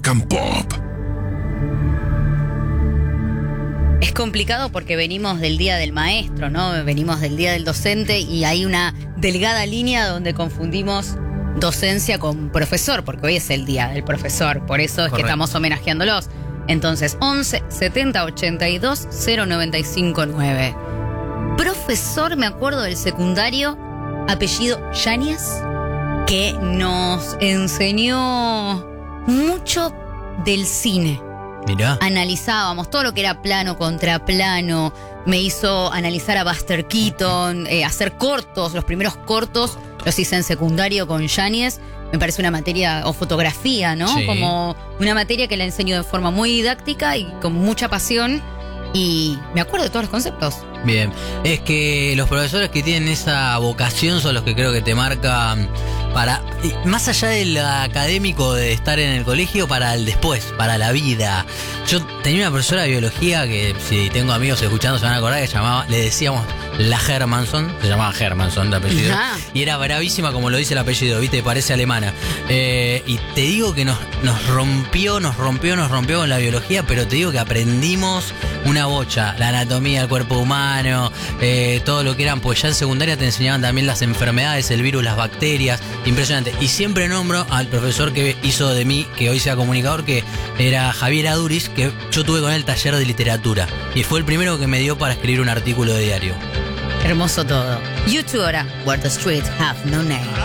Rock and Pop. Es complicado porque venimos del Día del Maestro, ¿no? Venimos del Día del Docente y hay una delgada línea donde confundimos docencia con profesor, porque hoy es el Día del Profesor, por eso es que estamos homenajeándolos. Entonces, 11 70 82 095 9. Profesor, me acuerdo del secundario, apellido Yáñez, que nos enseñó mucho del cine. Mirá. Analizábamos todo lo que era plano contra plano. Me hizo analizar a Buster Keaton, hacer cortos. Los primeros cortos los hice en secundario con Yáñez. Me parece una materia, o fotografía, ¿no? Sí. Como una materia que la enseño de forma muy didáctica y con mucha pasión. Y me acuerdo de todos los conceptos. Bien, es que los profesores que tienen esa vocación son los que creo que te marcan para, más allá del académico de estar en el colegio, para el después, para la vida. Yo tenía una profesora de biología que, si tengo amigos escuchando se van a acordar, que le decíamos la Hermanson, se llamaba Hermanson de apellido, y era bravísima como lo dice el apellido, viste, parece alemana. Y te digo que nos rompió con la biología, pero te digo que aprendimos una bocha, la anatomía del cuerpo humano, todo lo que eran, pues ya en secundaria te enseñaban también las enfermedades, el virus, las bacterias, impresionante. Y siempre nombro al profesor que hizo de mí, que hoy sea comunicador, que era Javier Aduris, que yo tuve con él taller de literatura, y fue el primero que me dio para escribir un artículo de diario. Hermoso todo. YouTube ahora, Where the Streets Have No Name.